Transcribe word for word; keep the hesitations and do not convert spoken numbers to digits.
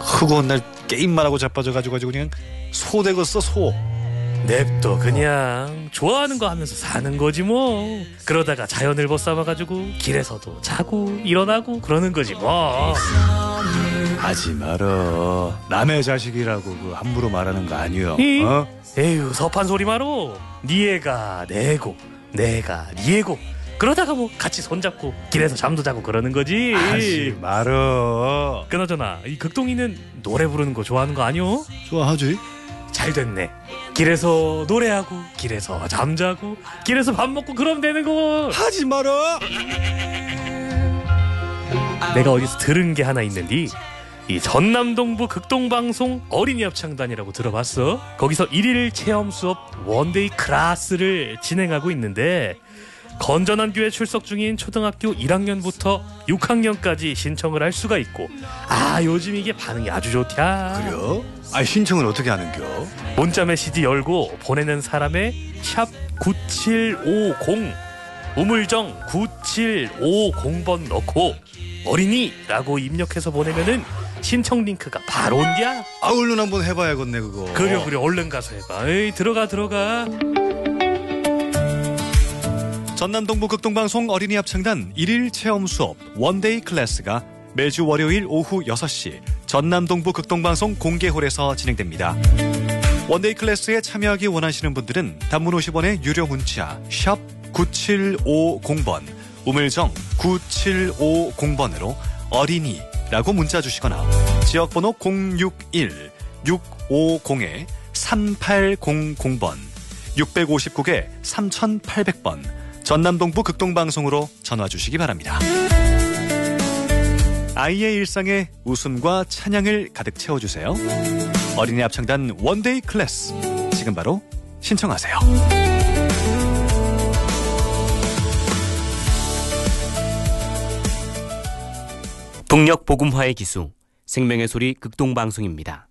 허구한 날 게임만 하고 자빠져가지고 그냥 소 되겠어 소. 냅둬 그냥 좋아하는 거 하면서 사는 거지 뭐. 그러다가 자연을 벗삼아가지고 길에서도 자고 일어나고 그러는 거지 뭐. 하지 말어. 남의 자식이라고 그 함부로 말하는 거 아니여. 이? 어? 에휴 섭한 소리 마로. 니 애가 내 애고 내가 니 애고 그러다가 뭐 같이 손잡고 길에서 잠도 자고 그러는 거지. 하지 말어. 그나저나 이 극동이는 노래 부르는 거 좋아하는 거 아니오? 좋아하지. 잘 됐네. 길에서 노래하고 길에서 잠자고 길에서 밥 먹고 그러면 되는 거. 하지 말어. 내가 어디서 들은 게 하나 있는데 이 전남동부 극동방송 어린이 합창단이라고 들어봤어? 거기서 일일 체험 수업 원데이 클래스를 진행하고 있는데 건전한 교회 출석 중인 초등학교 일 학년부터 육 학년까지 신청을 할 수가 있고 아 요즘 이게 반응이 아주 좋다. 그래요? 아 신청을 어떻게 하는겨? 문자 메시지 열고 보내는 사람의 샵 구칠오공 우물정 구칠오공 번 넣고 어린이라고 입력해서 보내면은 신청 링크가 바로 온디야. 아 얼른 한번 해봐야겠네 그거. 그래 그래 얼른 가서 해봐. 에이 들어가 들어가. 전남동부 극동방송 어린이 합창단 일일 체험 수업 원데이 클래스가 매주 월요일 오후 여섯 시 전남동부 극동방송 공개홀에서 진행됩니다. 원데이 클래스에 참여하기 원하시는 분들은 단문 오십 원의 유료 문자 샵 구칠오공 번 우물정 구칠오공 번으로 어린이라고 문자 주시거나 지역번호 공육일 육오공 삼팔공공 번 육오구 개 삼팔공 번 전남동부 극동방송으로 전화 주시기 바랍니다. 아이의 일상에 웃음과 찬양을 가득 채워주세요. 어린이 합창단 원데이 클래스 지금 바로 신청하세요. 북녘 복음화의 기수 생명의 소리 극동방송입니다.